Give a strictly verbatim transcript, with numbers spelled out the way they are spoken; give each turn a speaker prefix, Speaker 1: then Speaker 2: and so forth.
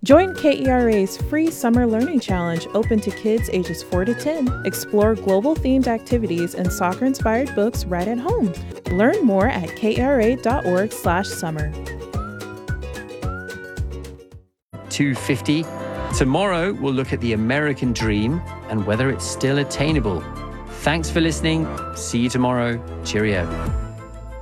Speaker 1: Join K E R A's free Summer Learning Challenge open to kids ages four to ten. Explore global-themed activities and soccer-inspired books right at home. Learn more at kra.org slash summer.
Speaker 2: two fifty. Tomorrow, we'll look at the American dream and whether it's still attainable. Thanks for listening. See you tomorrow. Cheerio.